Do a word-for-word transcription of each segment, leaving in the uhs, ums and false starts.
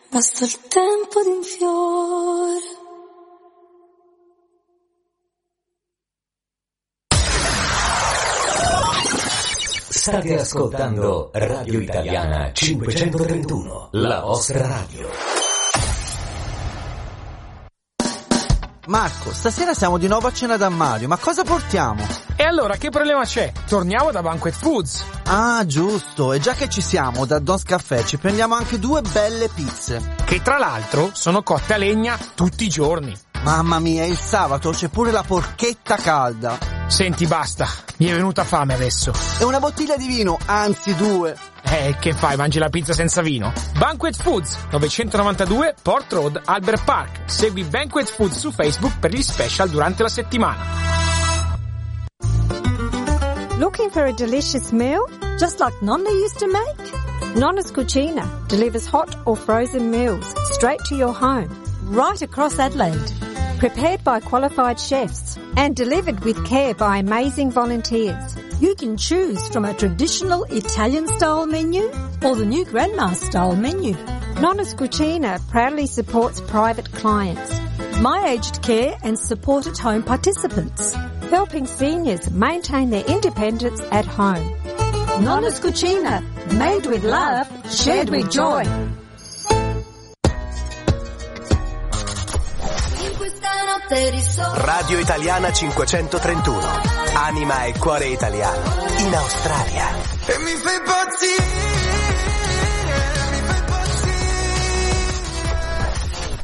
Basta il tempo di un fiore. State ascoltando Radio Italiana cinquecentotrentuno, la vostra radio. Marco, stasera siamo di nuovo a cena da Mario, ma cosa portiamo? E allora che problema c'è? Torniamo da Banquet Foods. Ah, giusto, e già che ci siamo, da Don's Caffè ci prendiamo anche due belle pizze. Che tra l'altro sono cotte a legna tutti i giorni. Mamma mia, il sabato c'è pure la porchetta calda. Senti, basta, mi è venuta fame adesso. E una bottiglia di vino, anzi due. Eh, che fai, mangi la pizza senza vino? Banquet Foods, novecentonovantadue Port Road, Albert Park. Segui Banquet Foods su Facebook per gli special durante la settimana. Looking for a delicious meal, just like Nonna used to make? Nonna's Cucina delivers hot or frozen meals straight to your home, right across Adelaide. Prepared by qualified chefs and delivered with care by amazing volunteers. You can choose from a traditional Italian-style menu or the new Grandma-style menu. Nonna's Cucina proudly supports private clients, my-aged care and supported home participants, helping seniors maintain their independence at home. Nonna's Cucina, made with love, shared with joy. Radio Italiana cinquecentotrentuno, anima e cuore italiano, in Australia. E mi fai impazzire, mi fai impazzire.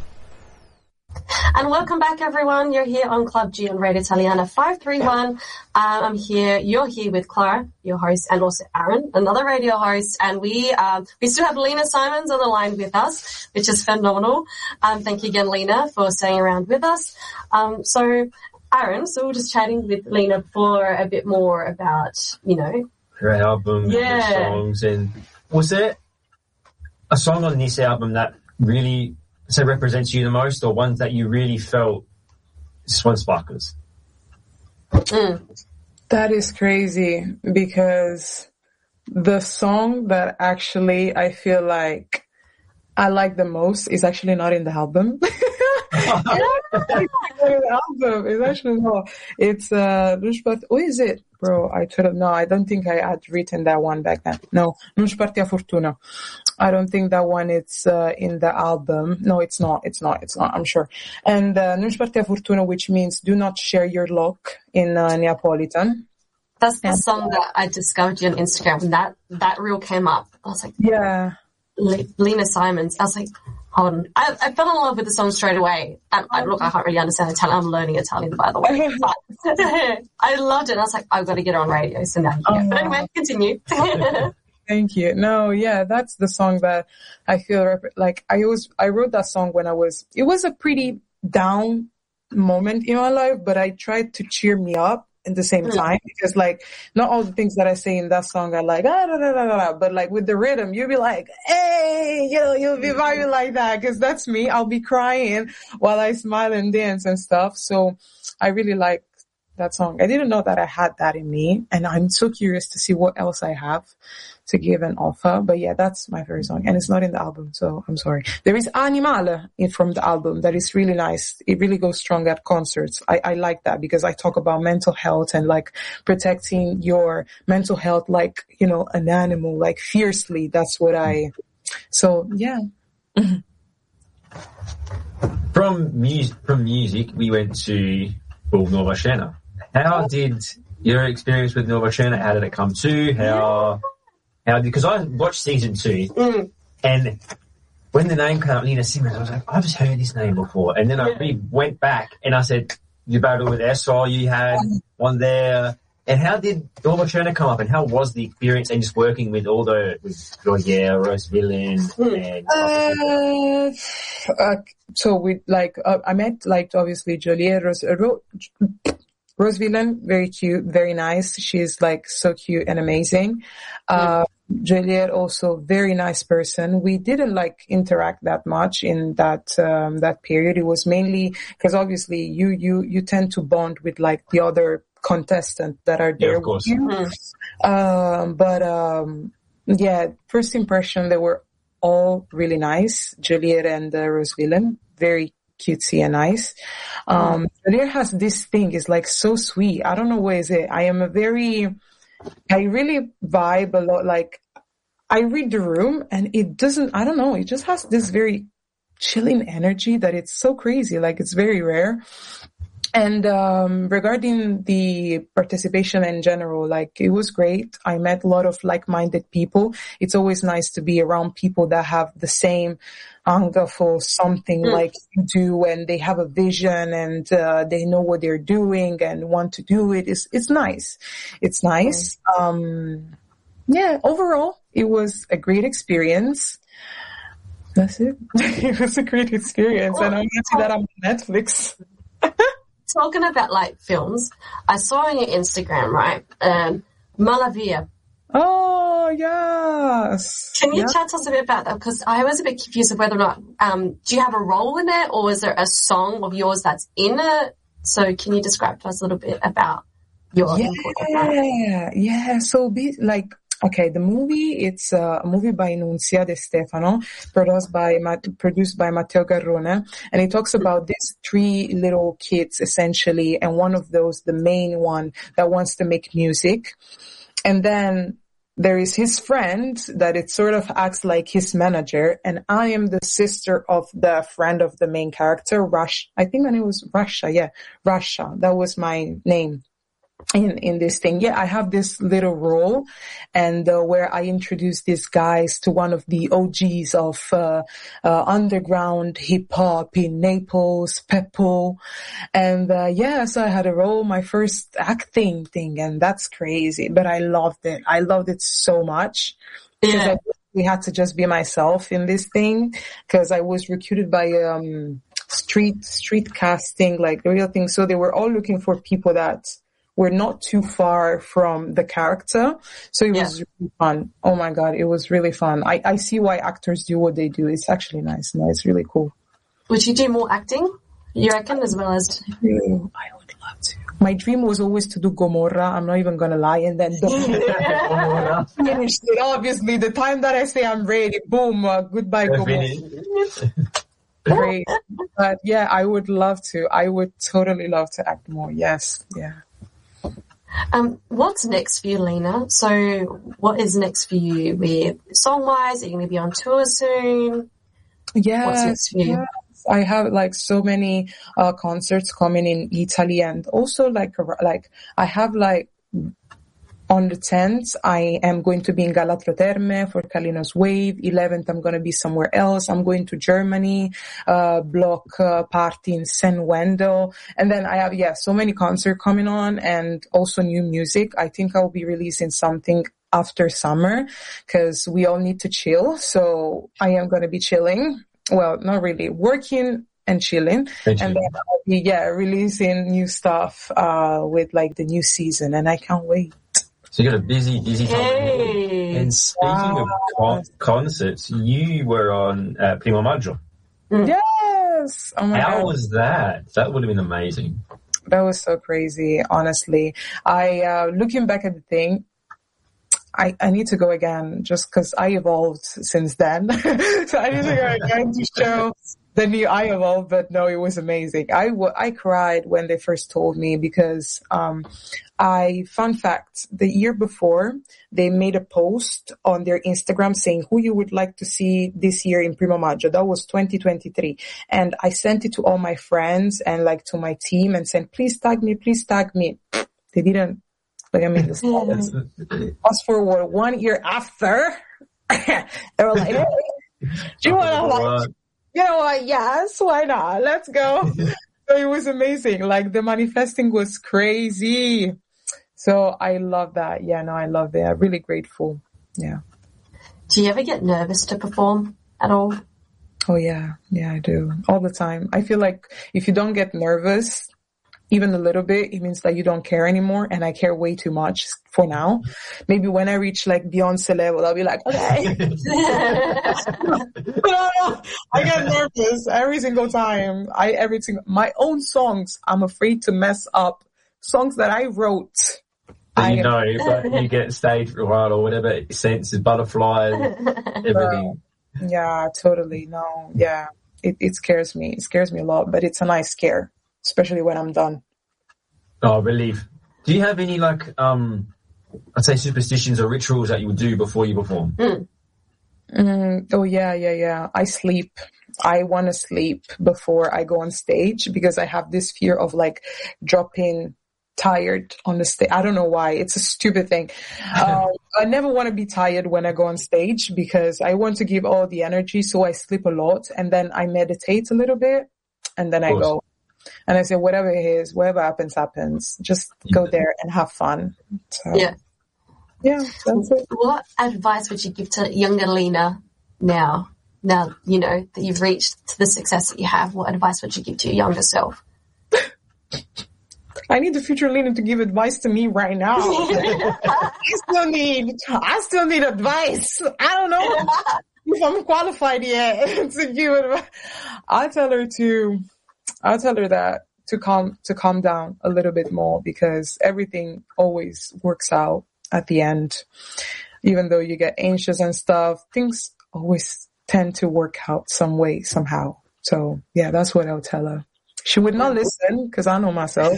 And welcome back, everyone. You're here on Club G on Radio Italiana five three one. Um, I'm here. You're here with Clara, your host, and also Aaron, another radio host. And we um, we still have Lena Simons on the line with us, which is phenomenal. Um, thank you again, Lena, for staying around with us. Um, so, Aaron, so we're just chatting with Lena for a bit more about, you know, her album, yeah. her songs, and was there a song on this album that really so represents you the most, or ones that you really felt Swan Sparklers? Mm. That is crazy, because the song that actually I feel like I like the most is actually not in the album. It's not in the album. It's actually not. It's uh, who is it, bro? I should have. No, I don't think I had written that one back then. No, Non sparti a fortuna. I don't think that one is uh, in the album. No, it's not. It's not. It's not. I'm sure. And uh, Non sparti a fortuna, which means do not share your luck in uh, Neapolitan. That's the and, song that I discovered you on Instagram. When that that reel came up, I was like, yeah, Le- Lena Simons. I was like, hold on. I, I fell in love with the song straight away. I, I, look, I can't really understand Italian. I'm learning Italian, by the way. But I loved it. And I was like, I've got to get her on radio. So now you oh, go. But anyway, continue. Thank you. No, yeah, that's the song that I feel rep- like I was, I wrote that song when I was, it was a pretty down moment in my life, but I tried to cheer me up at the same time, because like not all the things that I say in that song are like, ah, da, da, da, da, da, but like with the rhythm, you'll be like, hey, you know, you'll be vibing like that, because that's me. I'll be crying while I smile and dance and stuff. So I really like that song. I didn't know that I had that in me, and I'm so curious to see what else I have to give and offer. But yeah, that's my favorite song, and it's not in the album, so I'm sorry. There is Animale in from the album that is really nice. It really goes strong at concerts. I, I like that, because I talk about mental health and like protecting your mental health like, you know, an animal, like fiercely. That's what I, so yeah. From music, from music, we went to well, Nova Scena. How did your experience with Nova Scena, how did it come to? How, how did, because I watched season two, Mm. and when the name came out, Lena Simons, I was like, I've just heard this name before. And then I really went back and I said, you battled with Essol, you had one there. And how did Nova Scena come up, and how was the experience and just working with all the, with Joyer, Rose Villain, and... Uh, uh, so we, like, uh, I met, like, obviously, Jolie, Rose, uh, Ro- Rose Villain, very cute, very nice. She's, like, so cute and amazing. Uh, Juliet, also very nice person. We didn't, like, interact that much in that, um, that period. It was mainly, because obviously you, you, you tend to bond with, like, the other contestants that are there yeah, of course. with you. Um, but, um, yeah, first impression, they were all really nice. Juliet and uh, Rose Villain, very cutesy and nice. Um, Juliet has this thing, it's like so sweet. I don't know what is it. I am a very, I really vibe a lot. Like I read the room and it doesn't, I don't know, it just has this very chilling energy that it's so crazy. Like it's very rare. And um regarding the participation in general, like it was great. I met a lot of like-minded people. It's always nice to be around people that have the same hunger for something mm. like you do, and they have a vision and uh, they know what they're doing and want to do it. It's it's nice. It's nice. Mm. Um yeah, overall it was a great experience. That's it. It was a great experience, and I'm happy that I'm on Netflix. Talking about like films, I saw on your Instagram, right? Um, Malavia. Oh yes. Can you yeah. chat to us a bit about that? Because I was a bit confused of whether or not um, do you have a role in it, or is there a song of yours that's in it? So can you describe to us a little bit about your yeah, input of that? yeah. So be like. Okay, the movie, it's a movie by Nunzia De Stefano, produced by, produced by Matteo Garrone, and it talks about these three little kids, essentially, and one of those, the main one, that wants to make music. And then there is his friend that it sort of acts like his manager, and I am the sister of the friend of the main character, Rush. I think my name was Rasha, yeah, Rasha. That was my name. In, in this thing. Yeah, I have this little role, and uh, where I introduce these guys to one of the O Gs of uh, uh underground hip hop in Naples, Peppo. And uh, yeah, so I had a role, my first acting thing, and that's crazy, but I loved it. I loved it so much. Yeah. We had to just be myself in this thing, because I was recruited by um street street casting, like the real thing. So they were all looking for people that were not too far from the character. So it yeah. was really fun. Oh my God, it was really fun. I, I see why actors do what they do. It's actually nice. No, it's really cool. Would you do more acting, you reckon, as well as... I would love to. My dream was always to do Gomorrah. I'm not even going to lie. And then Gomorrah finished it. Obviously, the time that I say I'm ready, boom, uh, goodbye Gomorrah. Great. But yeah, I would love to. I would totally love to act more. Yes. Yeah. Um, what's next for you, Lena? So what is next for you with song-wise? Are you going to be on tour soon? Yes, what's next for you? Yes. I have like so many uh, concerts coming in Italy, and also like, like I have like on the tenth, I am going to be in Galatro Terme for Kalino's Wave. eleventh, I'm going to be somewhere else. I'm going to Germany, uh, block uh, party in San Wendel. And then I have, yeah, so many concerts coming on, and also new music. I think I'll be releasing something after summer, because we all need to chill. So I am going to be chilling. Well, not really, working and chilling. And then I'll be, yeah, releasing new stuff, uh, with like the new season, and I can't wait. So you got a busy, busy time. Hey. And speaking wow. of con- concerts, you were on uh, Primo Maggio. Mm. Yes! Oh my How God. was that? That would have been amazing. That was so crazy, honestly. I, uh, looking back at the thing, I, I need to go again, just because I evolved since then. So I need to go again to show the new I evolved, but no, it was amazing. I, w- I cried when they first told me, because, um, I, fun fact, the year before, they made a post on their Instagram saying who you would like to see this year in Primo Maggio. That was twenty twenty-three. And I sent it to all my friends and like to my team and said, please tag me, please tag me. They didn't, like, I mean, the fast forward one year after, they were like, hey, do you want to like, you know what? Yes, why not? Let's go. So it was amazing. Like the manifesting was crazy. So I love that. Yeah, no, I love it. I'm really grateful. Yeah. Do you ever get nervous to perform at all? Oh yeah. Yeah, I do. All the time. I feel like if you don't get nervous, even a little bit, it means that you don't care anymore. And I care way too much for now. Maybe when I reach like Beyonce level, I'll be like, okay. But no, no, I get nervous every single time. I, every single, my own songs, I'm afraid to mess up. Songs that I wrote. I you know, but you get stage right or whatever, senses, butterflies, everything. Yeah, totally. No, yeah. It, it scares me. It scares me a lot, but it's a nice scare, especially when I'm done. Oh, relief. Do you have any, like, um, I'd say superstitions or rituals that you would do before you perform? Mm. Mm, oh, yeah, yeah, yeah. I sleep. I want to sleep before I go on stage because I have this fear of, like, dropping tired on the stage. I don't know why. It's a stupid thing. Um, I never want to be tired when I go on stage because I want to give all the energy. So I sleep a lot and then I meditate a little bit and then I go and I say, whatever it is, whatever happens, happens. Just go there and have fun. So, yeah. Yeah. That's it. What advice would you give to younger Lena now? Now, you know, that you've reached to the success that you have, what advice would you give to your younger self? I need the future Lena to give advice to me right now. I still need, I still need advice. I don't know if I'm qualified yet to give advice. I'll tell her to, I'll tell her that to calm, to calm down a little bit more because everything always works out at the end. Even though you get anxious and stuff, things always tend to work out some way, somehow. So yeah, that's what I'll tell her. She would not listen because I know myself.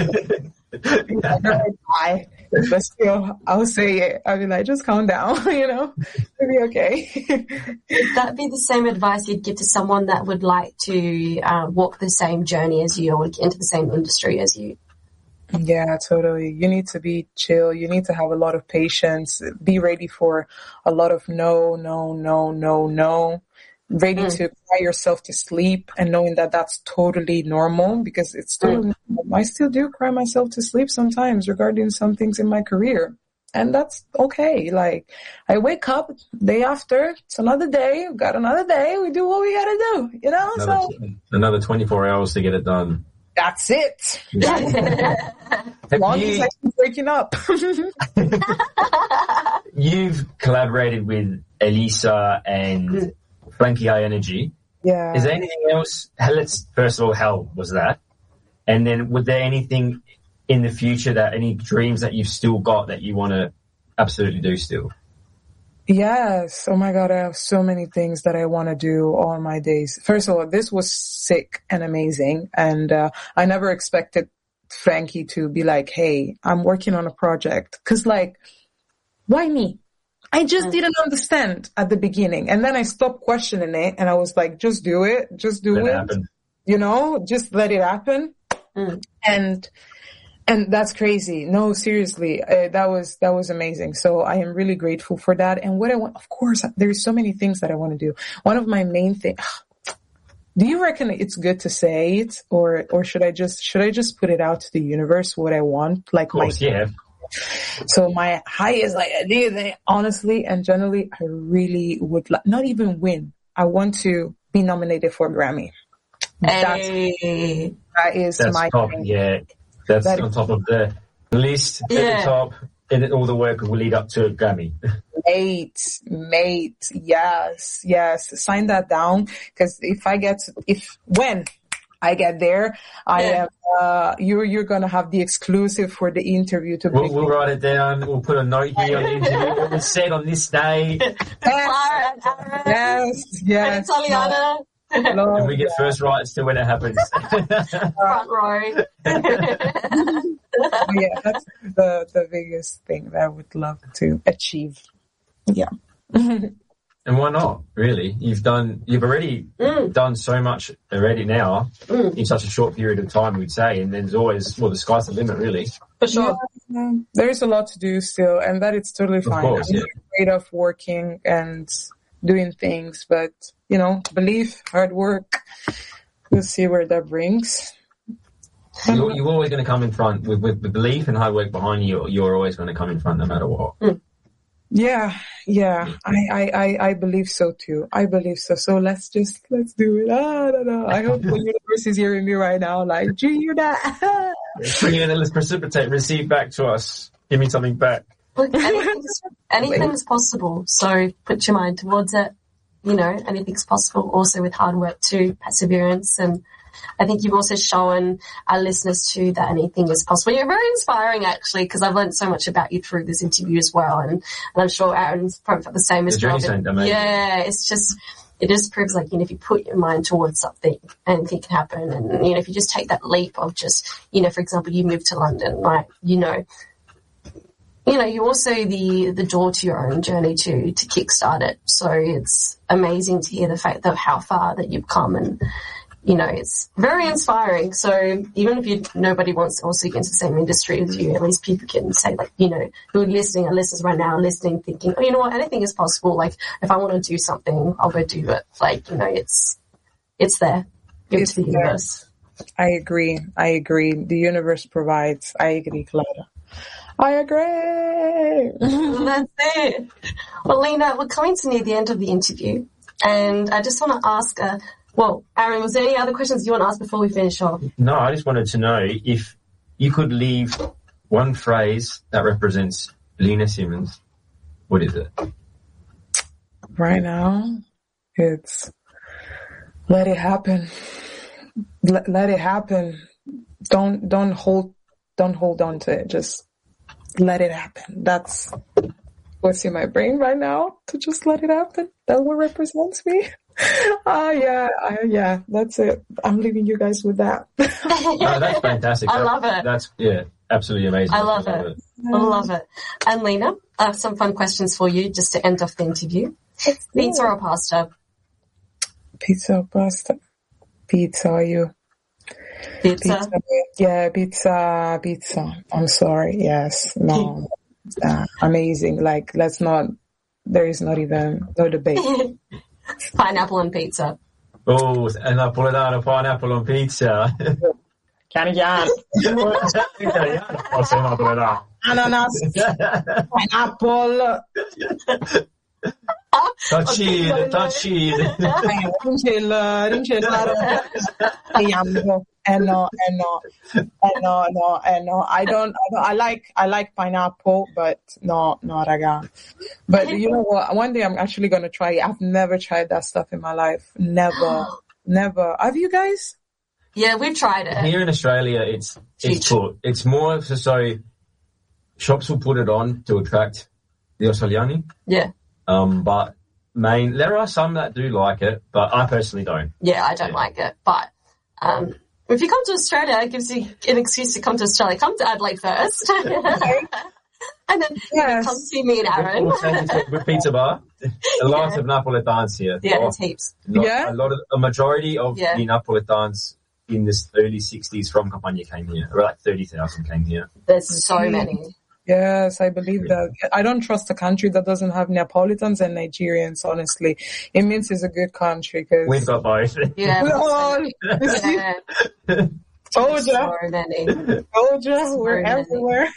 I, but still, I'll say it. I'll be like, just calm down, you know, it'll be okay. Would that be the same advice you'd give to someone that would like to uh, walk the same journey as you or get into the same industry as you? Yeah, totally. You need to be chill. You need to have a lot of patience. Be ready for a lot of no, no, no, no, no. Ready mm. to cry yourself to sleep and knowing that that's totally normal because it's totally mm. normal. I still do cry myself to sleep sometimes regarding some things in my career. And that's okay. Like, I wake up day after, it's another day, we've got another day, we do what we gotta do, you know? Another, so another twenty-four hours to get it done. That's it. As long as I keep waking up. You've collaborated with Elisa and mm. Frankie High Energy. Yeah. Is there anything else? Let's first of all, how was that? And then, would there anything in the future that any dreams that you've still got that you want to absolutely do still? Yes. Oh my God, I have so many things that I want to do all my days. First of all, this was sick and amazing, and uh, I never expected Frankie to be like, "Hey, I'm working on a project," because like, why me? I just didn't understand at the beginning. And then I stopped questioning it and I was like, just do it. Just do let it. it happen. You know, just let it happen. Mm. And, and that's crazy. No, seriously, uh, that was, that was amazing. So I am really grateful for that. And what I want, of course, there's so many things that I want to do. One of my main things, do you reckon it's good to say it or, or should I just, should I just put it out to the universe what I want? Like, of course, my, yeah. So my highest like idea, honestly and generally, I really would like, not even win. I want to be nominated for a Grammy. Hey. That's, that is That's my top, thing. yeah. That's that on is, top of the list yeah. at the top, and all the work will lead up to a Grammy. Mate, mate, yes, yes. Sign that down because if I get, if when I get there, I yeah. am. Uh, you're you're gonna have the exclusive for the interview to. We'll, we'll write it down. We'll put a note here on the interview. What was said on this day. Yes, yes, yes. Italiana. No, and we get first rights to when it happens. Front row. Yeah, that's the the biggest thing that I would love to achieve. Yeah. And why not? Really, you've done. You've already mm. done so much already now mm. in such a short period of time. We'd say, and there's always well, the sky's the limit, really. For sure. Yeah, there's a lot to do still, and that it's totally fine. Of course, I'm yeah. afraid of working and doing things, but you know, belief, hard work. We'll see where that brings. You're, you're always going to come in front with, with the belief and hard work behind you. You're always going to come in front, no matter what. Mm. Yeah, yeah, I, I, I, I believe so too. I believe so. So let's just, let's do it. Ah, no, no. I hope the universe is hearing me right now. Like, do you hear that? Bring it in and let's precipitate, receive back to us. Give me something back. Look, anything's, anything's possible. So put your mind towards it. you know, anything's possible also with hard work too, perseverance. And I think you've also shown our listeners too that anything is possible. You're very inspiring actually, because I've learned so much about you through this interview as well. And, and I'm sure Aaron's probably felt the same as well. Yeah, it's just, it just proves like, you know, if you put your mind towards something, anything can happen. And, you know, if you just take that leap of just, you know, for example, you moved to London, like, you know, you know, you're also the, the door to your own journey to, to kickstart it. So it's amazing to hear the fact of how far that you've come, and, you know, it's very inspiring. So even if you, nobody wants to also get into the same industry as you, at least people can say, like, you know, who are listening, and listeners right now are listening, thinking, oh, you know what, anything is possible. Like, if I want to do something, I'll go do it. Like, you know, it's, it's there. Give it to the universe. I agree. I agree. The universe provides. I agree, Clara. I agree. That's it. Well, Lena, we're coming to near the end of the interview, and I just want to ask, uh, well, Aaron, was there any other questions you want to ask before we finish off? No, I just wanted to know if you could leave one phrase that represents Lena Simmons, what is it? Right now, it's let it happen. Let, let it happen. Don't don't hold don't hold on to it. Just let it happen. That's what's in my brain right now, to just let it happen. That's what represents me. Ah, uh, yeah, uh, yeah, that's it. I'm leaving you guys with that. No, that's fantastic. I that, love it. That's, yeah, absolutely amazing. I love, I love it. it. I love it. And Lena, I have some fun questions for you just to end off the interview. It's pizza or pasta? Pizza or pasta? Pizza, are you? Pizza? pizza? Yeah, pizza, pizza. I'm sorry. Yes, no. uh, amazing. Like, let's not, there is not even no debate. Pineapple on pizza. Oh, and Napoletano pineapple on pizza. Chiaro chiaro. Italiano, forse napoletano. Ananas, pineapple. Tacchine, tacchine. Rincella, rincella. Eh no, eh no, eh no, no, eh no. I don't, I don't, I like, I like pineapple, but no, no, raga. But you know what? One day I'm actually gonna try it. I've never tried that stuff in my life. Never, never. Have you guys? Yeah, we've tried it. Here in Australia, it's, it's put, it's more so, so shops will put it on to attract the Australiani. Yeah. Um, but main, there are some that do like it, but I personally don't. Yeah, I don't yeah. like it, but, um, if you come to Australia, it gives you an excuse to come to Australia. Come to Adelaide first. And then yes. come see me and Aaron. With Pizza Bar. A lot yeah. of Napoletans here. Yeah, there's heaps. Lot, yeah. A lot of, a majority of yeah. the Napoletans in the early sixties from Campania came here. Or like thirty thousand came here. There's so many. Yes, I believe yeah. that. I don't trust a country that doesn't have Neapolitans and Nigerians, honestly. It means it's a good country. Cause we've got both. Yeah. We all, yeah. Told ya. So many. Told ya. So we're many. Everywhere.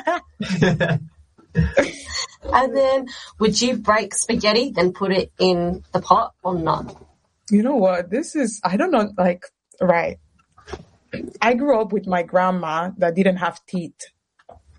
And then, would you break spaghetti, then put it in the pot or not? You know what? This is, I don't know, like, right. I grew up with my grandma that didn't have teeth.